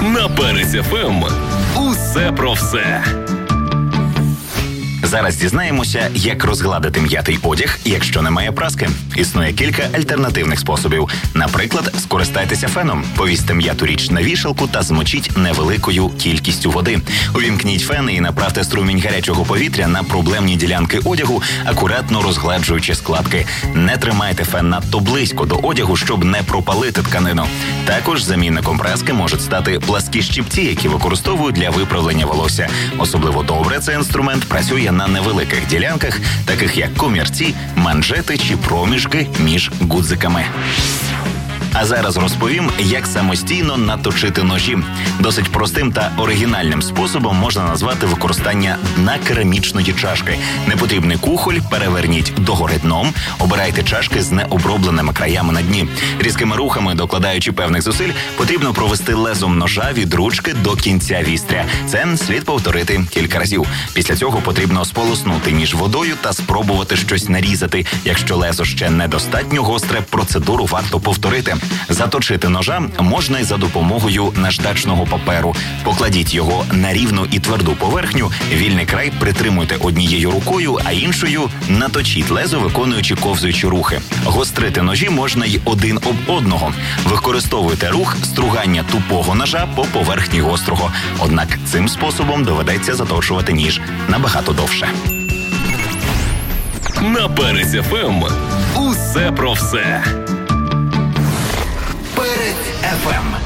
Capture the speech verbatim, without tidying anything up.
На Перець еф ем усе про все. Зараз дізнаємося, як розгладити м'ятий одяг, якщо немає праски. Існує кілька альтернативних способів. Наприклад, скористайтеся феном. Повісьте м'яту річ на вішалку та змочіть невеликою кількістю води. Увімкніть фен і направте струмінь гарячого повітря на проблемні ділянки одягу, акуратно розгладжуючи складки. Не тримайте фен надто близько до одягу, щоб не пропалити тканину. Також замінником праски можуть стати пласкі щипці, які використовують для виправлення волосся. Особливо добре цей інструмент працює на невеликих ділянках, таких як комірці, манжети чи проміжки між гудзиками. А зараз розповім, як самостійно наточити ножі. Досить простим та оригінальним способом можна назвати використання дна керамічної чашки. Непотрібний кухоль переверніть догори дном, обирайте чашки з необробленими краями на дні. Різкими рухами, докладаючи певних зусиль, потрібно провести лезом ножа від ручки до кінця вістря. Це слід повторити кілька разів. Після цього потрібно сполоснути ніж водою та спробувати щось нарізати. Якщо лезо ще недостатньо гостре, процедуру варто повторити. Заточити ножа можна й за допомогою наждачного паперу. Покладіть його на рівну і тверду поверхню, вільний край притримуйте однією рукою, а іншою наточіть лезо, виконуючи ковзуючі рухи. Гострити ножі можна й один об одного. Використовуйте рух стругання тупого ножа по поверхні гострого. Однак цим способом доведеться заточувати ніж набагато довше. На Перець еф ем усе про все. Перець еф ем.